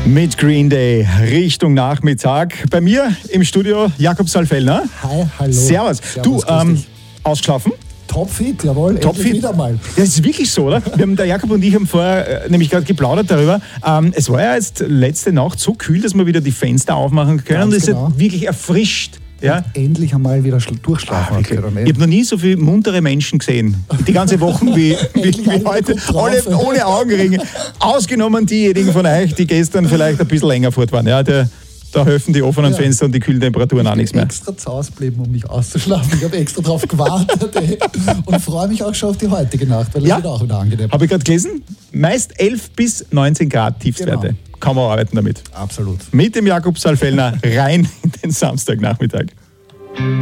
Mit Green Day Richtung Nachmittag. Bei mir im Studio Jakob Salfellner. Hi, hallo. Servus. Du, ausgeschlafen? Topfit, jawohl, Topfit. Wieder mal. Das ist wirklich so, oder? Der Jakob und ich haben vorher nämlich gerade geplaudert darüber. Es war ja jetzt letzte Nacht so kühl, dass wir wieder die Fenster aufmachen können. Ganz und es genau. ist wirklich erfrischt. Ja? Endlich einmal wieder durchschlafen können. Ich habe noch nie so viele muntere Menschen gesehen. Die ganze Woche wie heute. Alle ohne Augenringe. Ausgenommen diejenigen von euch, die gestern vielleicht ein bisschen länger fort waren. Ja, da helfen die offenen Fenster und die kühlen Temperaturen auch nichts mehr. Ich bin extra zu Hause geblieben, um mich auszuschlafen. Ich habe extra drauf gewartet und freue mich auch schon auf die heutige Nacht, weil es wird auch wieder angenehm. Habe ich gerade gelesen, meist 11 bis 19 Grad Tiefstwerte. Genau. Kann man arbeiten damit. Absolut. Mit dem Jakob Salfellner rein in den Samstagnachmittag.